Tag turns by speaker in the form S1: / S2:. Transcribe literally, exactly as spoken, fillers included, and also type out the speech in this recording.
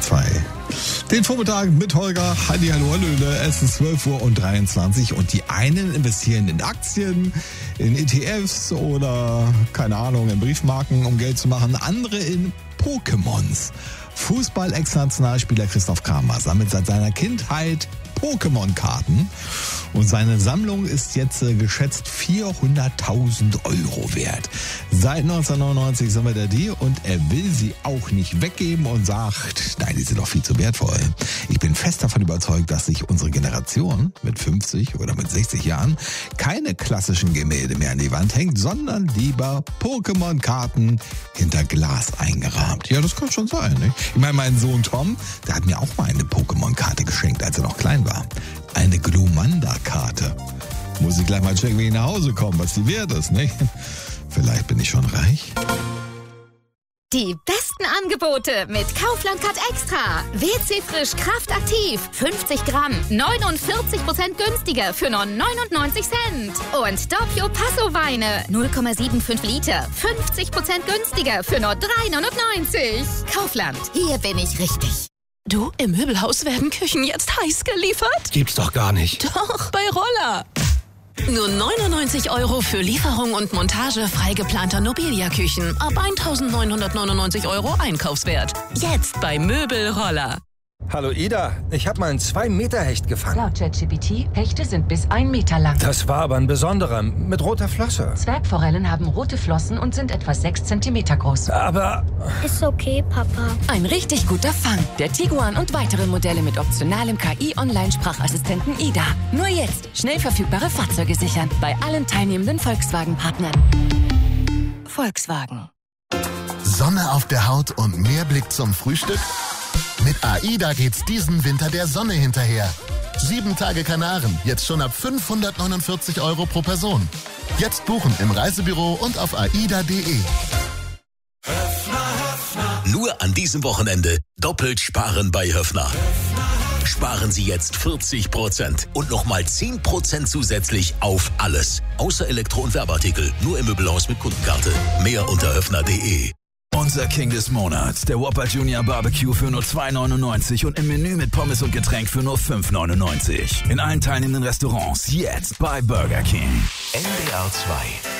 S1: zwei. Den Vormittag mit Holger. Heidi, hallo, Hallöle. Es ist zwölf Uhr und dreiundzwanzig und die einen investieren in Aktien, in E T Fs oder, keine Ahnung, in Briefmarken, um Geld zu machen. Andere in Pokémons. Fußball-Ex-Nationalspieler Christoph Kramer sammelt seit seiner Kindheit Pokémon-Karten und seine Sammlung ist jetzt äh, geschätzt vierhunderttausend Euro wert. Seit neunzehnhundertneunundneunzig sammelt er die und er will sie auch nicht weggeben und sagt, nein, die sind doch viel zu wertvoll. Ich bin fest davon überzeugt, dass sich unsere Generation mit fünfzig oder mit sechzig Jahren keine klassischen Gemälde mehr an die Wand hängt, sondern lieber Pokémon-Karten hinter Glas eingerahmt. Ja, das kann schon sein, nicht? Ich meine, mein Sohn Tom, der hat mir auch mal eine Pokémon-Karte geschenkt, als er noch klein war. Eine Glumanda-Karte. Muss ich gleich mal checken, wie ich nach Hause komme, was die wert ist, nicht? Vielleicht bin ich schon reich.
S2: Die besten Angebote mit Kaufland Card Extra. W C Frisch Kraftaktiv. fünfzig Gramm. neunundvierzig Prozent günstiger für nur neunundneunzig Cent. Und Doppio Passo Weine. null Komma fünfundsiebzig Liter. fünfzig Prozent günstiger für nur drei neunundneunzig. Kaufland. Hier bin ich richtig.
S3: Du, im Möbelhaus werden Küchen jetzt heiß geliefert?
S4: Gibt's doch gar nicht.
S3: Doch, bei Roller. Nur neunundneunzig Euro für Lieferung und Montage frei geplanter Nobilia-Küchen. Ab eintausendneunhundertneunundneunzig Euro Einkaufswert. Jetzt bei Möbelroller.
S4: Hallo Ida, ich habe mal einen zwei Meter Hecht gefangen.
S5: Laut ChatGPT, Hechte sind bis ein Meter lang.
S4: Das war aber ein besonderer, mit roter Flosse.
S5: Zwergforellen haben rote Flossen und sind etwa sechs Zentimeter groß.
S4: Aber...
S6: Ist okay, Papa.
S7: Ein richtig guter Fang. Der Tiguan und weitere Modelle mit optionalem K I-Online-Sprachassistenten Ida. Nur jetzt schnell verfügbare Fahrzeuge sichern. Bei allen teilnehmenden Volkswagen-Partnern. Volkswagen.
S8: Sonne auf der Haut und mehr Blick zum Frühstück? Mit AIDA geht's diesen Winter der Sonne hinterher. Sieben Tage Kanaren, jetzt schon ab fünfhundertneunundvierzig Euro pro Person. Jetzt buchen im Reisebüro und auf aida punkt de.
S9: Nur an diesem Wochenende doppelt sparen bei Höffner. Sparen Sie jetzt vierzig Prozent und nochmal zehn Prozent zusätzlich auf alles. Außer Elektro- und Werbeartikel, nur im Möbelhaus mit Kundenkarte. Mehr unter höffner punkt de.
S10: Unser King des Monats, der Whopper Junior Barbecue für nur zwei neunundneunzig und im Menü mit Pommes und Getränk für nur fünf neunundneunzig. In allen teilnehmenden Restaurants jetzt bei Burger King.
S9: N D R zwei.